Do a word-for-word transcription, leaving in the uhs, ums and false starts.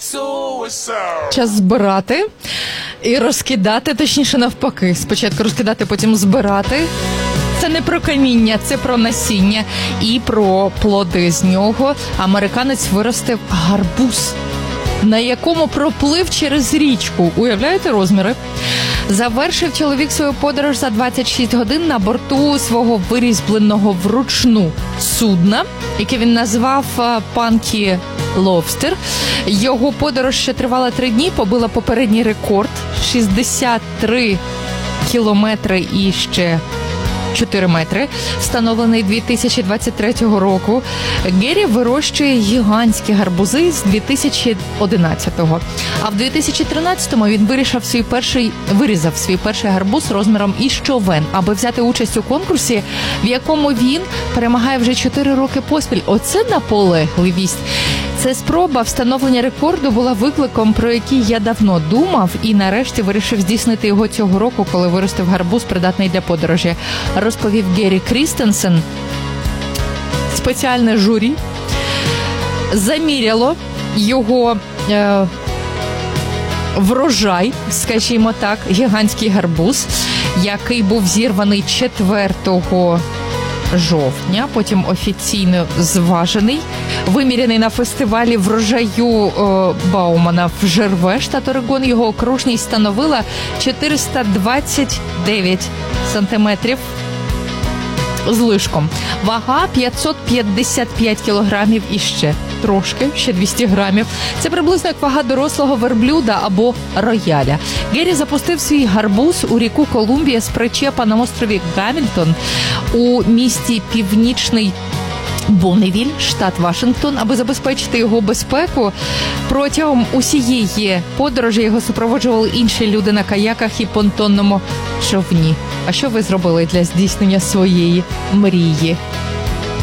Час збирати і розкидати, точніше навпаки. Спочатку розкидати, потім збирати. Це не про каміння, це про насіння і про плоди з нього. Американець виростив гарбуз, на якому проплив через річку. Уявляєте розміри? Завершив чоловік свою подорож за двадцять шість годин на борту свого вирізбленого вручну судна, яке він назвав «Панкі Лобстер». Його подорож, що тривала три дні, побила попередній рекорд – шістдесят три кілометри і ще чотири метри, встановлений дві тисячі двадцять третього року. Геррі вирощує гігантські гарбузи з дві тисячі одинадцятого. А в дві тисячі тринадцятому він вирішив свій перший, вирізав свій перший гарбуз розміром із човен, аби взяти участь у конкурсі, в якому він перемагає вже чотири роки поспіль. Оце наполегливість. Ця спроба встановлення рекорду була викликом, про який я давно думав, і нарешті вирішив здійснити його цього року, коли виростив гарбуз, придатний для подорожі. Розповів Геррі Крістенсен. Спеціальне журі заміряло його е, врожай, скажімо так, гігантський гарбуз, який був зірваний четвертого жовтня, потім офіційно зважений, виміряний на фестивалі врожаю е, Баумана в Жерве, штат Орегон. Його окружність становила чотириста двадцять дев'ять сантиметрів з лишком. Вага п'ятсот п'ятдесят п'ять кілограмів і ще трошки, ще двісті грамів. Це приблизно як вага дорослого верблюда або рояля. Геррі запустив свій гарбуз у ріку Колумбія з причепа на острові Гамільтон у місті Північний Бонневіль, штат Вашингтон, аби забезпечити його безпеку. Протягом усієї подорожі його супроводжували інші люди на каяках і понтонному човні. А що ви зробили для здійснення своєї мрії?